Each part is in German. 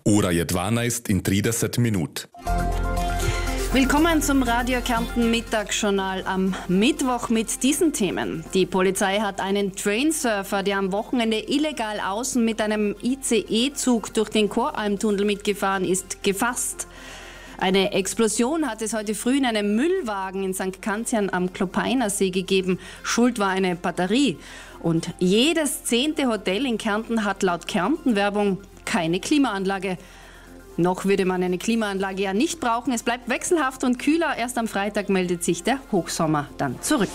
Ura Jedwana ist in 30 Minut. Willkommen zum Radio Kärnten Mittagsjournal am Mittwoch mit diesen Themen. Die Polizei hat einen Trainsurfer, der am Wochenende illegal außen mit einem ICE-Zug durch den Koralmtunnel mitgefahren ist, gefasst. Eine Explosion hat es heute früh in einem Müllwagen in St. Kanzian am Klopeinersee gegeben. Schuld war eine Batterie. Und jedes 10. Hotel in Kärnten hat laut Kärnten-Werbung keine Klimaanlage. Noch würde man eine Klimaanlage ja nicht brauchen. Es bleibt wechselhaft und kühler. Erst am Freitag meldet sich der Hochsommer dann zurück.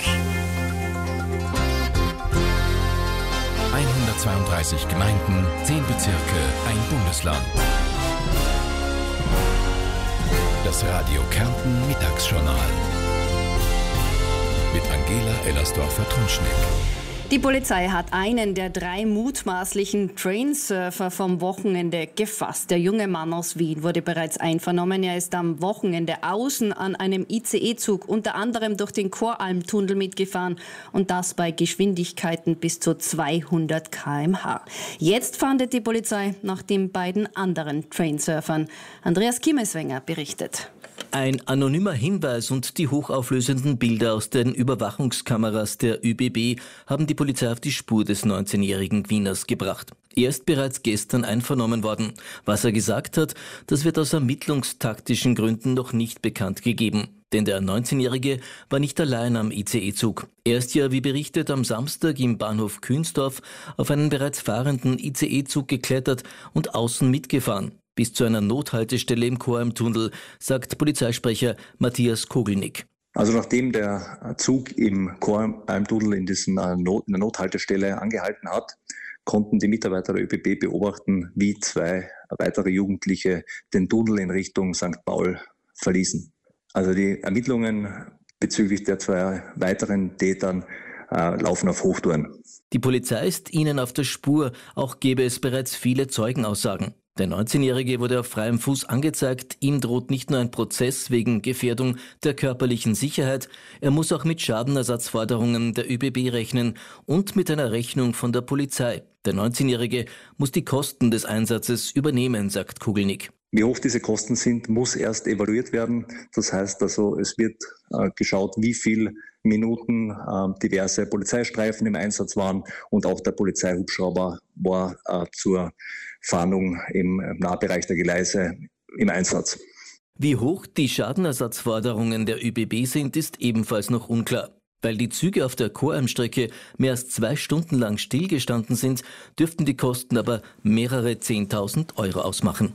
132 Gemeinden, 10 Bezirke, ein Bundesland. Das Radio Kärnten Mittagsjournal mit Angela Ellersdorfer-Trunschnick. Die Polizei hat einen der 3 mutmaßlichen Trainsurfer vom Wochenende gefasst. Der junge Mann aus Wien wurde bereits einvernommen. Er ist am Wochenende außen an einem ICE-Zug unter anderem durch den Koralmtunnel mitgefahren und das bei Geschwindigkeiten bis zu 200 km/h. Jetzt fahndet die Polizei nach den beiden anderen Trainsurfern. Andreas Kimmeswenger berichtet. Ein anonymer Hinweis und die hochauflösenden Bilder aus den Überwachungskameras der ÖBB haben die Polizei auf die Spur des 19-jährigen Wieners gebracht. Er ist bereits gestern einvernommen worden. Was er gesagt hat, das wird aus ermittlungstaktischen Gründen noch nicht bekannt gegeben. Denn der 19-Jährige war nicht allein am ICE-Zug. Er ist ja, wie berichtet, am Samstag im Bahnhof Künsdorf auf einen bereits fahrenden ICE-Zug geklettert und außen mitgefahren. Bis zu einer Nothaltestelle im Koralmtunnel, sagt Polizeisprecher Matthias Kogelnick. Also nachdem der Zug im Koralmtunnel in der Nothaltestelle angehalten hat, konnten die Mitarbeiter der ÖBB beobachten, wie 2 weitere Jugendliche den Tunnel in Richtung St. Paul verließen. Also die Ermittlungen bezüglich der 2 weiteren Tätern laufen auf Hochtouren. Die Polizei ist ihnen auf der Spur, auch gäbe es bereits viele Zeugenaussagen. Der 19-Jährige wurde auf freiem Fuß angezeigt. Ihm droht nicht nur ein Prozess wegen Gefährdung der körperlichen Sicherheit, er muss auch mit Schadenersatzforderungen der ÖBB rechnen und mit einer Rechnung von der Polizei. Der 19-Jährige muss die Kosten des Einsatzes übernehmen, sagt Kogelnick. Wie hoch diese Kosten sind, muss erst evaluiert werden. Das heißt also, es wird geschaut, wie viel Minuten diverse Polizeistreifen im Einsatz waren und auch der Polizeihubschrauber war zur Fahndung im Nahbereich der Gleise im Einsatz. Wie hoch die Schadenersatzforderungen der ÖBB sind, ist ebenfalls noch unklar. Weil die Züge auf der Koralmstrecke mehr als 2 Stunden lang stillgestanden sind, dürften die Kosten aber mehrere 10.000 Euro ausmachen.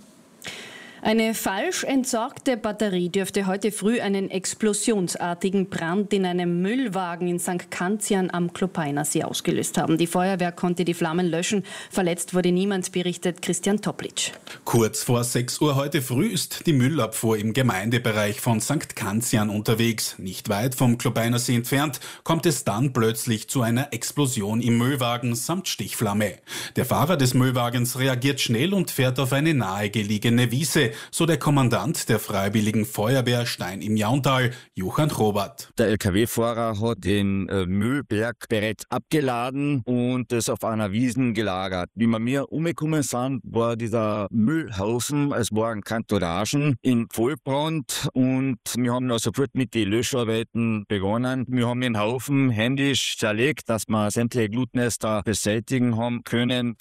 Eine falsch entsorgte Batterie dürfte heute früh einen explosionsartigen Brand in einem Müllwagen in St. Kanzian am Klopeinersee ausgelöst haben. Die Feuerwehr konnte die Flammen löschen. Verletzt wurde niemand, berichtet Christian Toplitsch. Kurz vor 6 Uhr heute früh ist die Müllabfuhr im Gemeindebereich von St. Kanzian unterwegs. Nicht weit vom Klopeinersee entfernt kommt es dann plötzlich zu einer Explosion im Müllwagen samt Stichflamme. Der Fahrer des Müllwagens reagiert schnell und fährt auf eine nahegelegene Wiese, so der Kommandant der Freiwilligen Feuerwehr Stein im Jauntal, Johann Robert. Der LKW-Fahrer hat den Müllberg bereits abgeladen und es auf einer Wiesn gelagert. Wie wir umgekommen sind, war dieser Müllhaufen, es waren Kantoragen in Vollbrand und wir haben sofort mit den Löscharbeiten begonnen. Wir haben den Haufen händisch zerlegt, dass wir sämtliche Glutnester beseitigen haben können.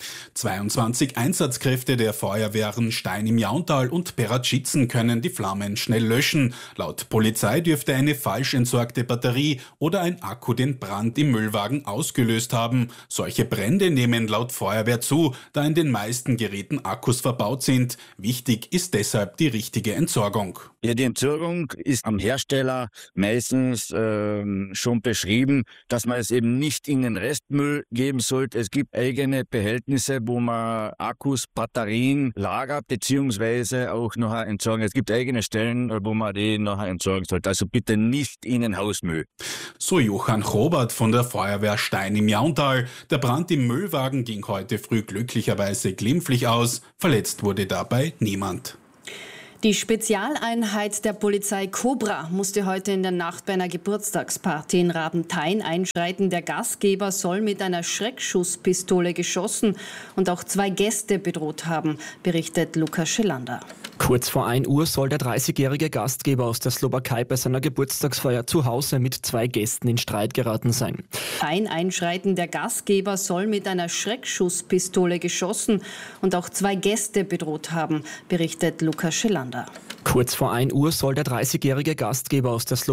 22 Einsatzkräfte der Feuerwehren Stein im Jauntal und Peratschitzen können die Flammen schnell löschen. Laut Polizei dürfte eine falsch entsorgte Batterie oder ein Akku den Brand im Müllwagen ausgelöst haben. Solche Brände nehmen laut Feuerwehr zu, da in den meisten Geräten Akkus verbaut sind. Wichtig ist deshalb die richtige Entsorgung. Ja, die Entsorgung ist am Hersteller meistens schon beschrieben, dass man es eben nicht in den Restmüll geben sollte. Es gibt eigene Behältnisse, wo man Akkus, Batterien lagert bzw. auch nachher entsorgen. Es gibt eigene Stellen, wo man die nachher entsorgen sollte. Also bitte nicht in den Hausmüll. So Johann Robert von der Feuerwehr Stein im Jauntal. Der Brand im Müllwagen ging heute früh glücklicherweise glimpflich aus. Verletzt wurde dabei niemand. Die Spezialeinheit der Polizei Cobra musste heute in der Nacht bei einer Geburtstagsparty in Rabenthein einschreiten. Der Gastgeber soll mit einer Schreckschusspistole geschossen und auch 2 Gäste bedroht haben, berichtet Lukas Schelander. Kurz vor 1 Uhr soll der 30-jährige Gastgeber aus der Slowakei bei seiner Geburtstagsfeier zu Hause mit 2 Gästen in Streit geraten sein. Ein Einschreiten der Gastgeber soll mit einer Schreckschusspistole geschossen und auch 2 Gäste bedroht haben, berichtet Lukas Schelander. Kurz vor 1 Uhr soll der 30-jährige Gastgeber aus der